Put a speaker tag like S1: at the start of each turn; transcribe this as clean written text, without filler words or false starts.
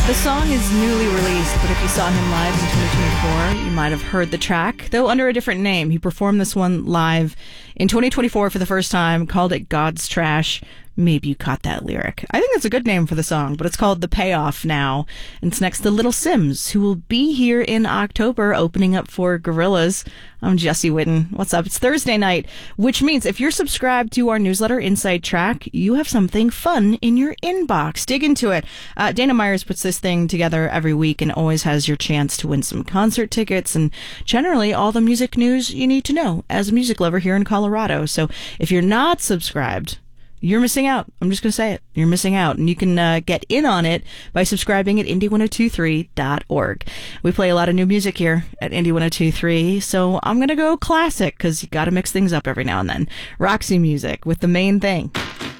S1: The song is newly released, but if you saw him live in 2024, you might have heard the track, though under a different name. He performed this one live in 2024 for the first time, called it God's Trash. Maybe you caught that lyric. I think that's a good name for the song, but it's called The Payoff now. And it's next to Little Sims, who will be here in October opening up for Gorillaz. I'm Jesse Witten. What's up? It's Thursday night, which means if you're subscribed to our newsletter, Inside Track, you have something fun in your inbox. Dig into it. Dana Myers puts this thing together every week and always has your chance to win some concert tickets and generally all the music news you need to know as a music lover here in Colorado. So if you're not subscribed, you're missing out. I'm just going to say it. You're missing out. And you can get in on it by subscribing at indie1023.org. We play a lot of new music here at Indie 1023, so I'm going to go classic because you got to mix things up every now and then. Roxy Music with The Main Thing.